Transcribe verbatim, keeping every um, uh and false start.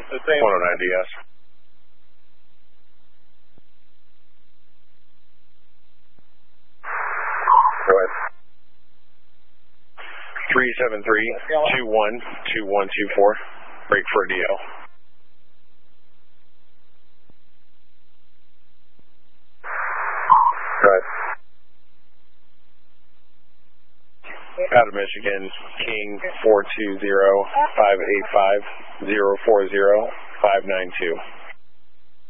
the same. one oh nine D S. Go ahead. three seven three, two one, two one two four. Break for a D L. Go ahead. Out of Michigan, King four two zero, five eight five, zero four zero, five nine two.